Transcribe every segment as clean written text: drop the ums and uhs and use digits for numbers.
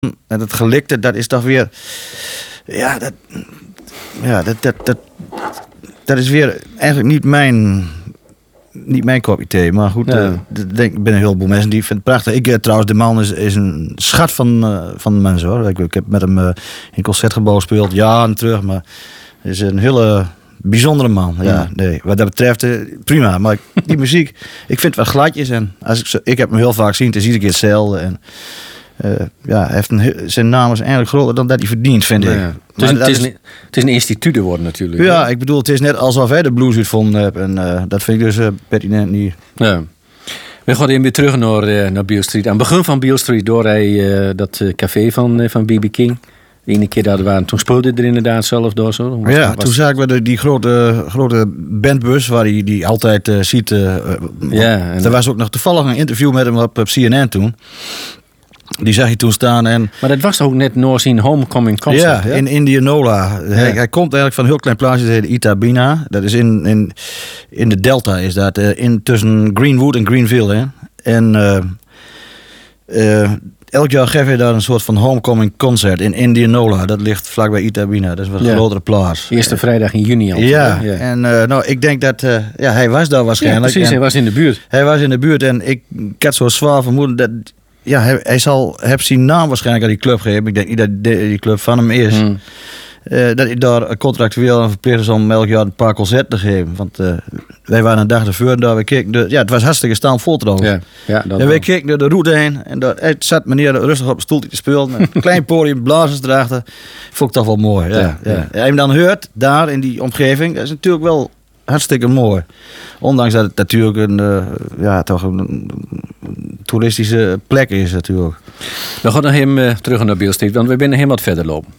En het gelikte, dat is toch weer... Dat is weer eigenlijk niet mijn kopje thee. Maar goed, ik ben een heleboel mensen die vinden het prachtig. Trouwens, de man is een schat van mensen, hoor. Ik heb met hem in een concertgebouw gespeeld, jaren terug. Maar hij is een hele bijzondere man. Ja, nee, wat dat betreft, prima. Maar die muziek, ik vind het wat gladjes. En ik heb hem heel vaak gezien, het is iedere keer hetzelfde. En hij heeft zijn naam is eigenlijk groter dan dat hij verdient, vind ik. Ja. Het is een instituut geworden natuurlijk. Ja, ik bedoel, het is net alsof hij de blues uitgevonden heeft. En dat vind ik dus pertinent niet. Ja. We gaan even weer terug naar Beale Street. Aan het begin van Beale Street door hij dat café van B.B. King. De ene keer dat we waren, toen speelde hij er inderdaad zelf door zo. Toen zagen we die grote bandbus waar hij die altijd ziet. Er was ook nog toevallig een interview met hem op CNN toen. Die zag je toen staan. Maar dat was ook net Noor's in Homecoming Concert. Ja, in Indianola. Ja. Hij komt eigenlijk van een heel klein plaatsje, dat heet Itabina. Dat is in de Delta, is dat. Tussen Greenwood en Greenville. Hè. En elk jaar geef je daar een soort van Homecoming Concert in Indianola. Dat ligt vlakbij Itabina. Dat is een grotere plaats. Eerste vrijdag in juni al. Ja. En ik denk dat... hij was daar waarschijnlijk. Ja, precies, hij was in de buurt. Hij was in de buurt en ik had zo zwaar vermoeden dat... Ja, hij zal zijn naam waarschijnlijk aan die club geven. Ik denk niet dat die club van hem is. Dat hij daar contractueel verplicht is om elk jaar een paar concerten te geven. Want wij waren een dag ervoor en daar we keken. Het was hartstikke staanvol trouwens. En wij keken door de route heen. En daar zat meneer rustig op een stoeltje te spelen. Met een klein podium, blazers erachter. Vond ik toch wel mooi. Ja. Hij hem dan hoort, daar in die omgeving. Dat is natuurlijk wel hartstikke mooi. Ondanks dat het natuurlijk een toeristische plek is natuurlijk. We gaan nog even terug naar Beale Street, want we zijn helemaal verder lopen.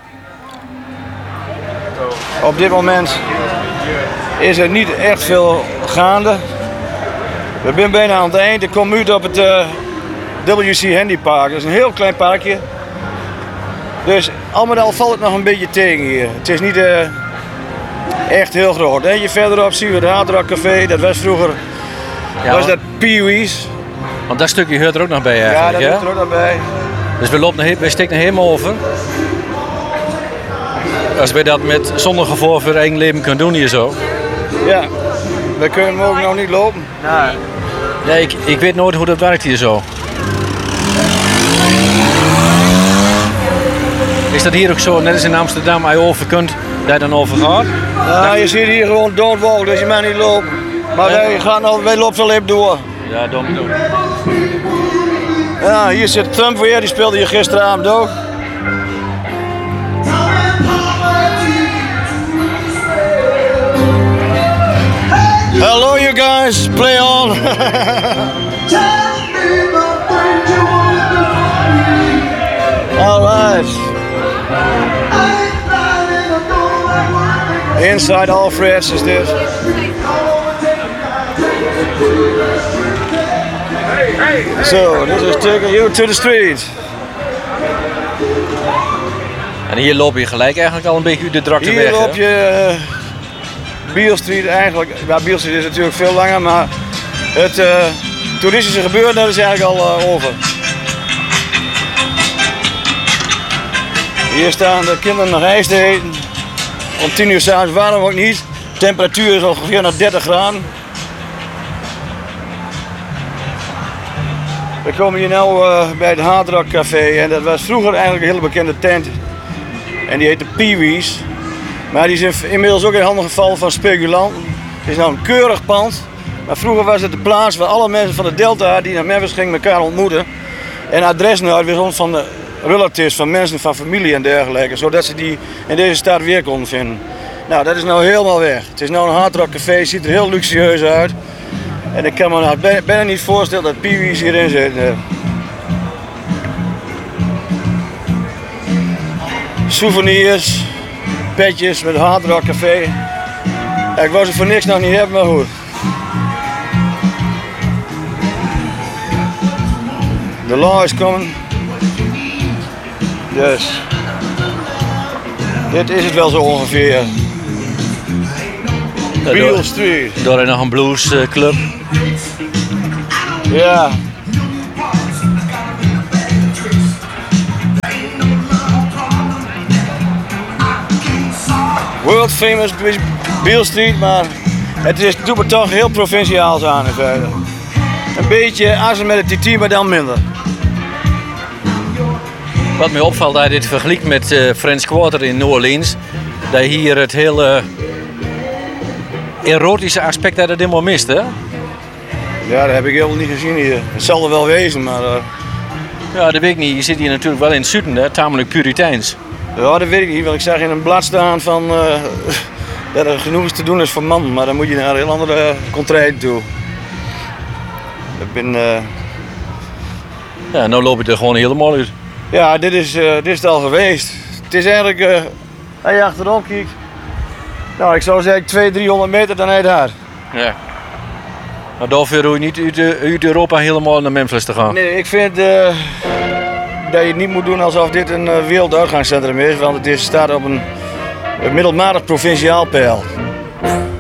Op dit moment is er niet echt veel gaande. We zijn bijna aan het eind. Ik kom uit op het WC Handy Park. Dat is een heel klein parkje. Dus al met al valt het nog een beetje tegen hier. Het is niet... echt heel groot. Eentje verderop zien we het Hard Rock Café. Dat was vroeger was dat Pee Wee's. Want dat stukje hoort er ook nog bij eigenlijk. Ja, dat hoort er ook nog bij. Dus we steken helemaal over. Als wij dat zonder gevoel voor eigen leven kunnen doen hier zo. Ja, we kunnen ook nog niet lopen. Nee, ik weet nooit hoe dat werkt hier zo. Is dat hier ook zo, net als in Amsterdam, als je over kunt, dat je dan over gaat? Ja, je ziet hier gewoon doodwalken, dus je mag niet lopen. Maar wij lopen wel even door. Ja, dom. Ja, hier zit Trump weer, die speelde hier gisteravond ook. Hello you guys, play on. All right. Inside Alfred's is this. So, this is taking you to the street. En hier loop je gelijk eigenlijk al een beetje uit de drukte weg. Hier loop je Beale Street eigenlijk. Ja, Beale Street is natuurlijk veel langer, maar het toeristische gebeuren dat is eigenlijk al over. Hier staan de kinderen nog ijs te eten. Om 10 uur 's avonds warm ook niet. De temperatuur is ongeveer naar 30 graden. We komen hier nu bij het Hard Rock Café en dat was vroeger eigenlijk een hele bekende tent. En die heette Pee Wee's. Maar die is inmiddels ook in handen gevallen van speculanten. Het is nou een keurig pand. Maar vroeger was het de plaats waar alle mensen van de Delta die naar Memphis gingen elkaar ontmoeten. En adressen uitwisselden van de relatives, van mensen, van familie en dergelijke. Zodat ze die in deze stad weer konden vinden. Nou, dat is nou helemaal weg. Het is nou een Hard Rock Café, ziet er heel luxueus uit. En ik kan me nou bijna niet voorstellen dat Pee Wee's hierin zit. Souvenirs, petjes met Hard Rock Café. Ik wou ze voor niks nog niet hebben, maar goed. De law is coming. Dus dit is het wel zo ongeveer. Beale Street. Door er nog een bluesclub. Ja. world famous Beale Street, maar het doet me toch heel provinciaals aan in feite. Een beetje azen met het TT, maar dan minder. Wat mij opvalt dat je dit vergelijkt met French Quarter in New Orleans, dat je hier het hele erotische aspect dat het helemaal mist, hè? Ja, dat heb ik helemaal niet gezien hier. Het zal er wel wezen, maar... Ja, dat weet ik niet. Je zit hier natuurlijk wel in het zuiden, hè? Tamelijk puriteins. Ja, dat weet ik niet, want ik zag in een blad staan van... dat er genoeg is te doen is voor man, maar dan moet je naar een heel andere contraille toe. Ik ben... Ja, nou loop je er gewoon helemaal uit. Ja, dit is het al geweest. Het is eigenlijk... als je achterop kijkt... Nou, ik zou zeggen 200-300 meter, dan hij daar. Ja. Maar daarvoor hoef je niet uit Europa helemaal naar Memphis te gaan. Nee, ik vind dat je het niet moet doen alsof dit een werelduitgangscentrum is, want het staat op een middelmatig provinciaal peil.